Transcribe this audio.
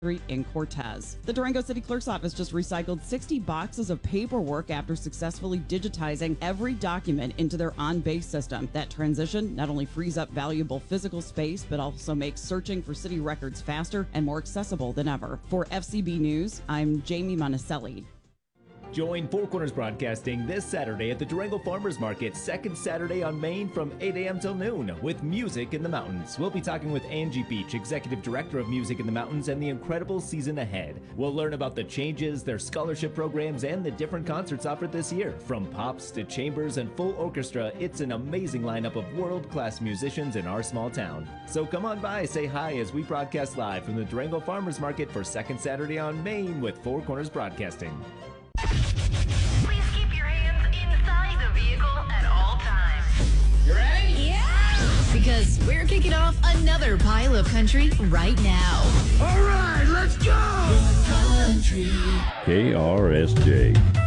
in Cortez. The Durango City Clerk's Office just recycled 60 boxes of paperwork after successfully digitizing every document into their on-base system. That transition not only frees up valuable physical space, but also makes searching for city records faster and more accessible than ever. For FCB News, I'm Jamie Monticelli. Join Four Corners Broadcasting this Saturday at the Durango Farmers Market, second Saturday on Main from 8 a.m. till noon with Music in the Mountains. We'll be talking with Angie Beach, Executive Director of Music in the Mountains, and the incredible season ahead. We'll learn about the changes, their scholarship programs, and the different concerts offered this year. From pops to chambers and full orchestra, it's an amazing lineup of world-class musicians in our small town. So come on by, say hi as we broadcast live from the Durango Farmers Market for second Saturday on Main with Four Corners Broadcasting. Please keep your hands inside the vehicle at all times. You ready? Yeah! Because we're kicking off another pile of country right now. All right, let's go! Country. KRSJ.